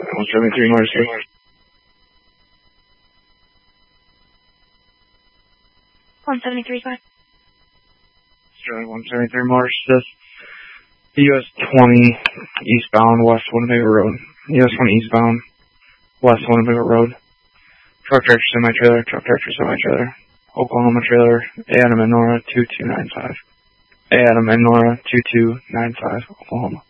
173 Mars 6. Sterling 173 Mars 6. US 20 eastbound West Winnebago Road. US 20 eastbound West Winnebago Road. Truck tractor semi-trailer, truck tractor semi-trailer. Oklahoma trailer, Adam and Nora 2295. Adam and Nora 2295, Oklahoma.